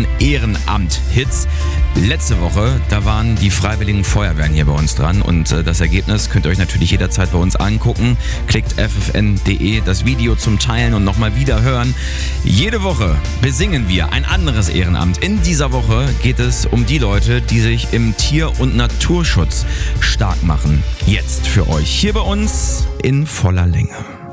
großen Ehrenamt-Hits. Letzte Woche, da waren die Freiwilligen Feuerwehren hier bei uns dran und das Ergebnis könnt ihr euch natürlich jederzeit bei uns angucken. Klickt ffn.de, das Video zum Teilen und nochmal wieder hören. Jede Woche besingen wir ein anderes Ehrenamt. In dieser Woche geht es um die Leute, die sich im Tier- und Naturschutz stark machen. Jetzt für euch hier bei uns in voller Länge.